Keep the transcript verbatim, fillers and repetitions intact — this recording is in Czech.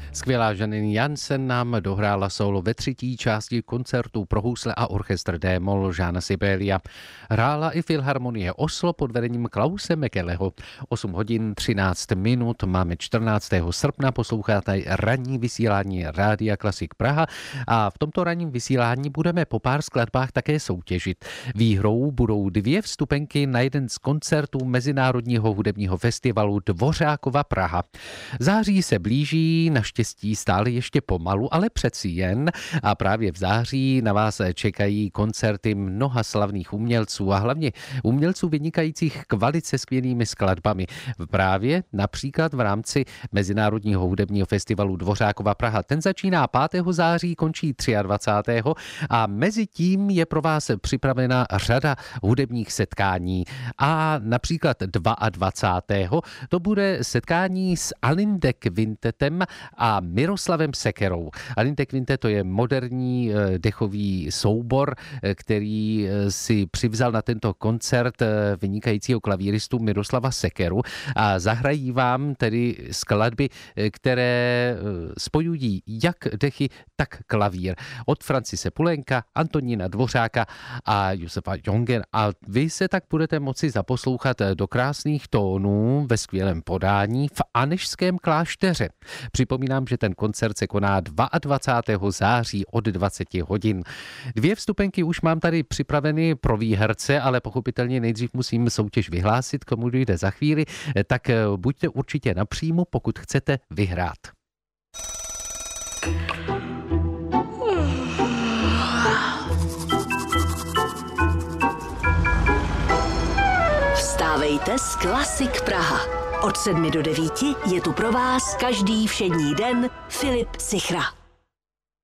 Skvělá Janine Jansen nám dohrála solo ve třetí části koncertu pro housle a orchestr D-moll Jána Sibélia. Hrála i Filharmonie Oslo pod vedením Klause Mekeleho. osm hodin třináct minut, máme čtrnáctého srpna, posloucháte ranní vysílání Rádia Klasik Praha a v tomto ranním vysílání budeme po pár skladbách také soutěžit. Výhrou budou dvě vstupenky na jeden z koncertů Mezinárodního hudebního festivalu Dvořákova Praha. Září se blíží, naštěstí stále ještě pomalu, ale přeci jen a právě v září na vás čekají koncerty mnoha slavných umělců a hlavně umělců vynikajících kvalit se skvělými skladbami. Právě například v rámci Mezinárodního hudebního festivalu Dvořákova Praha. Ten začíná pátého září, končí dvacátého třetího a mezi tím je pro vás připravena řada hudebních setkání. A například dvacátého druhého to bude setkání s Alinde Kvintetem a Miroslavem Sekerou. Alinde Kvintet to je moderní dechový soubor, který si přivzal na tento koncert vynikajícího klavíristu Miroslava Sekeru a zahrají vám tedy skladby, které spojují jak dechy, tak klavír. Od Francise Poulenka, Antonína Dvořáka a Josefa Jonger. A vy se tak budete moci zaposlouchat do krásných tónů ve skvělém podání v Anežském klášteře. Připomínám, že ten koncert se koná dvacátého druhého září od dvacet hodin. Dvě vstupenky už mám tady připraveny pro výherce, ale pochopitelně nejdřív musím soutěž vyhlásit, komu dojde za chvíli, tak buďte určitě napřímo, pokud chcete vyhrát. Vstávejte s Klasik Praha. Od sedmi do devíti je tu pro vás každý všední den Filip Sichra.